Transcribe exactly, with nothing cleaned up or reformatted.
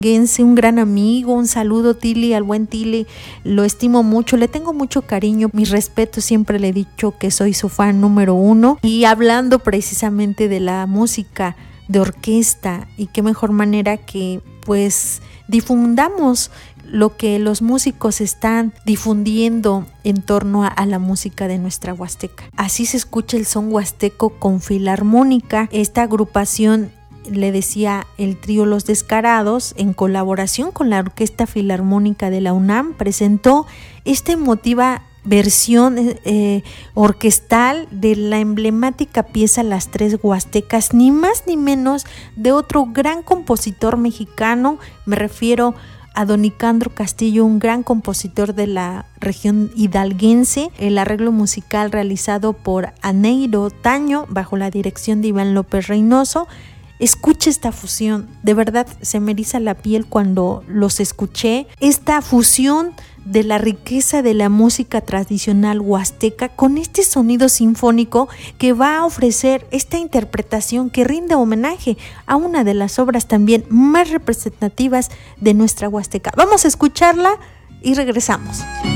Un gran amigo, un saludo Tili, al buen Tili, lo estimo mucho, le tengo mucho cariño, mi respeto, siempre le he dicho que soy su fan número uno. Y hablando precisamente de la música de orquesta, y qué mejor manera que pues difundamos lo que los músicos están difundiendo en torno a, a la música de nuestra Huasteca. Así se escucha el son huasteco con filarmónica. Esta agrupación, le decía, el trío Los Descarados, en colaboración con la Orquesta Filarmónica de la UNAM, presentó esta emotiva versión eh, orquestal de la emblemática pieza Las Tres Huastecas, ni más ni menos de otro gran compositor mexicano. Me refiero a don Nicandro Castillo, un gran compositor de la región hidalguense. El arreglo musical realizado por Aneiro Taño bajo la dirección de Iván López Reynoso. Escucha esta fusión, de verdad se me eriza la piel cuando los escuché. Esta fusión de la riqueza de la música tradicional huasteca con este sonido sinfónico que va a ofrecer esta interpretación que rinde homenaje a una de las obras también más representativas de nuestra Huasteca. Vamos a escucharla y regresamos.